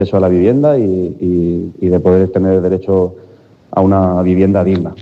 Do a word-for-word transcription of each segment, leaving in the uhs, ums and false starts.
acceso a la vivienda y, y, y de poder tener derecho a una vivienda digna.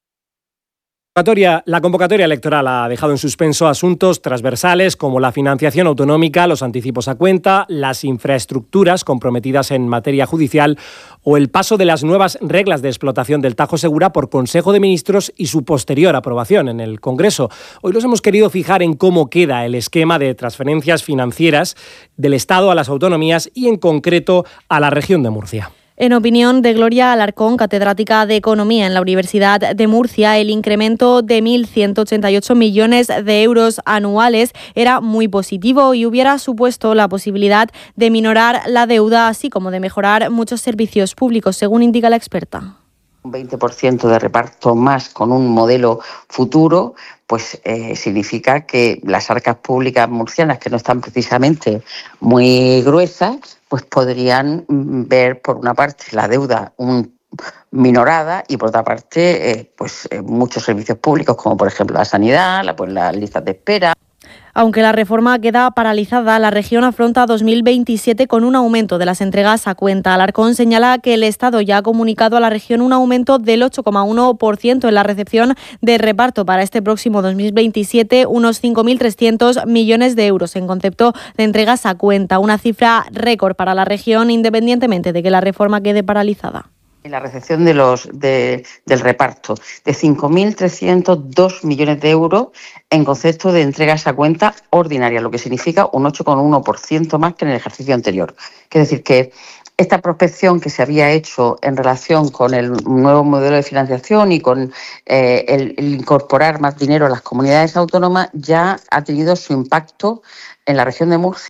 La convocatoria electoral ha dejado en suspenso asuntos transversales como la financiación autonómica, los anticipos a cuenta, las infraestructuras comprometidas en materia judicial o el paso de las nuevas reglas de explotación del Tajo Segura por Consejo de Ministros y su posterior aprobación en el Congreso. Hoy nos hemos querido fijar en cómo queda el esquema de transferencias financieras del Estado a las autonomías y en concreto a la región de Murcia. En opinión de Gloria Alarcón, catedrática de Economía en la Universidad de Murcia, el incremento de mil ciento ochenta y ocho millones de euros anuales era muy positivo y hubiera supuesto la posibilidad de minorar la deuda, así como de mejorar muchos servicios públicos, según indica la experta. Un veinte por ciento de reparto más con un modelo futuro, pues eh, significa que las arcas públicas murcianas, que no están precisamente muy gruesas, pues podrían ver por una parte la deuda un, minorada y por otra parte eh, pues eh, muchos servicios públicos como por ejemplo la sanidad, la, pues, las listas de espera. Aunque la reforma queda paralizada, la región afronta dos mil veintisiete con un aumento de las entregas a cuenta. Alarcón señala que el Estado ya ha comunicado a la región un aumento del ocho coma uno por ciento en la recepción de reparto para este próximo dos mil veintisiete, unos cinco mil trescientos millones de euros en concepto de entregas a cuenta, una cifra récord para la región independientemente de que la reforma quede paralizada. En la recepción de los de, del reparto de cinco mil trescientos dos millones de euros en concepto de entregas a cuenta ordinaria, lo que significa un ocho coma uno por ciento más que en el ejercicio anterior. Es decir, que esta prospección que se había hecho en relación con el nuevo modelo de financiación y con eh, el, el incorporar más dinero a las comunidades autónomas ya ha tenido su impacto en la región de Murcia.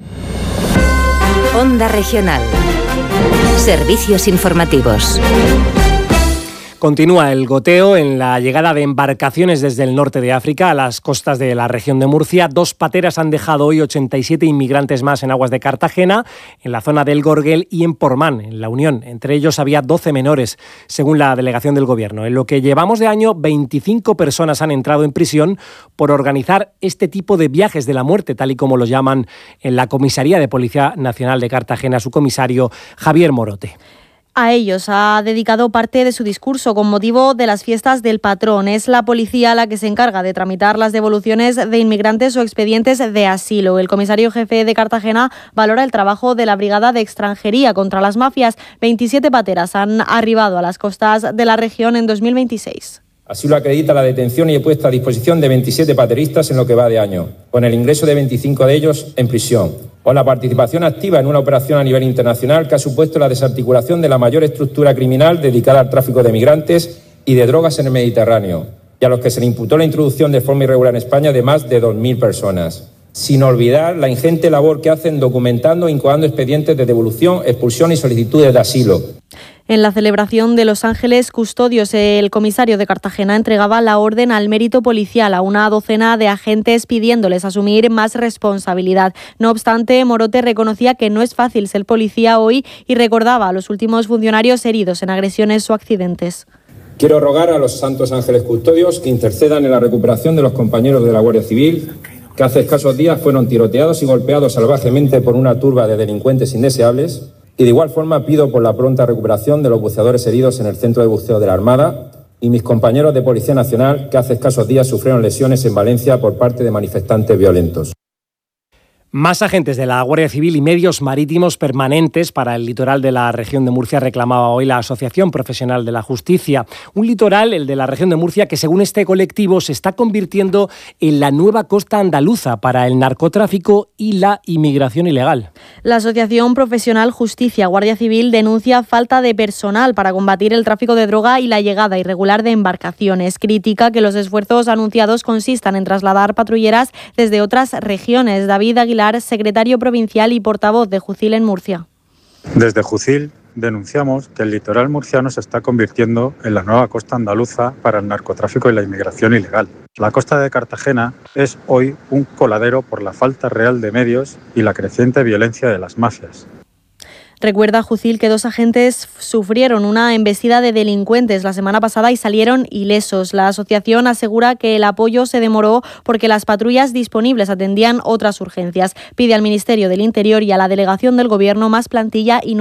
Onda Regional. Servicios informativos. Continúa el goteo en la llegada de embarcaciones desde el norte de África a las costas de la región de Murcia. Dos pateras han dejado hoy ochenta y siete inmigrantes más en aguas de Cartagena, en la zona del Gorguel y en Portmán, en La Unión. Entre ellos había doce menores, según la delegación del Gobierno. En lo que llevamos de año, veinticinco personas han entrado en prisión por organizar este tipo de viajes de la muerte, tal y como lo llaman en la Comisaría de Policía Nacional de Cartagena su comisario Javier Morote. A ellos ha dedicado parte de su discurso con motivo de las fiestas del patrón. Es la policía la que se encarga de tramitar las devoluciones de inmigrantes o expedientes de asilo. El comisario jefe de Cartagena valora el trabajo de la Brigada de Extranjería contra las mafias. veintisiete pateras han arribado a las costas de la región en dos mil veintiséis. Así lo acredita la detención y puesta a disposición de veintisiete pateristas en lo que va de año, con el ingreso de veinticinco de ellos en prisión, o la participación activa en una operación a nivel internacional que ha supuesto la desarticulación de la mayor estructura criminal dedicada al tráfico de migrantes y de drogas en el Mediterráneo, y a los que se le imputó la introducción de forma irregular en España de más de dos mil personas. Sin olvidar la ingente labor que hacen documentando e incoando expedientes de devolución, expulsión y solicitudes de asilo. En la celebración de Los Ángeles Custodios, el comisario de Cartagena entregaba la orden al mérito policial a una docena de agentes pidiéndoles asumir más responsabilidad. No obstante, Morote reconocía que no es fácil ser policía hoy y recordaba a los últimos funcionarios heridos en agresiones o accidentes. Quiero rogar a los Santos Ángeles Custodios que intercedan en la recuperación de los compañeros de la Guardia Civil que hace escasos días fueron tiroteados y golpeados salvajemente por una turba de delincuentes indeseables. Y de igual forma pido por la pronta recuperación de los buceadores heridos en el centro de buceo de la Armada y mis compañeros de Policía Nacional que hace escasos días sufrieron lesiones en Valencia por parte de manifestantes violentos. Más agentes de la Guardia Civil y medios marítimos permanentes para el litoral de la región de Murcia reclamaba hoy la Asociación Profesional de la Justicia. Un litoral, el de la región de Murcia, que según este colectivo se está convirtiendo en la nueva costa andaluza para el narcotráfico y la inmigración ilegal. La Asociación Profesional Justicia Guardia Civil denuncia falta de personal para combatir el tráfico de droga y la llegada irregular de embarcaciones. Critica que los esfuerzos anunciados consistan en trasladar patrulleras desde otras regiones. David Aguilar, secretario provincial y portavoz de Jucil en Murcia. Desde Jucil denunciamos que el litoral murciano se está convirtiendo en la nueva costa andaluza para el narcotráfico y la inmigración ilegal. La costa de Cartagena es hoy un coladero por la falta real de medios y la creciente violencia de las mafias. Recuerda Jucil que dos agentes sufrieron una embestida de delincuentes la semana pasada y salieron ilesos. La asociación asegura que el apoyo se demoró porque las patrullas disponibles atendían otras urgencias. Pide al Ministerio del Interior y a la Delegación del Gobierno más plantilla y